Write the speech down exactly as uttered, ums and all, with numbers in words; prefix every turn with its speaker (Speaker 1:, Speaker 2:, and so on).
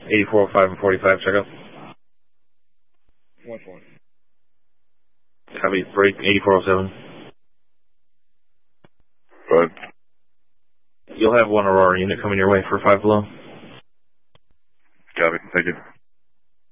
Speaker 1: eighty-four oh five and forty-five, check out.
Speaker 2: one four.
Speaker 1: Copy, break eighty-four oh seven.
Speaker 2: Good.
Speaker 1: You'll have one Aurora unit coming your way for five below.
Speaker 2: Copy, thank you.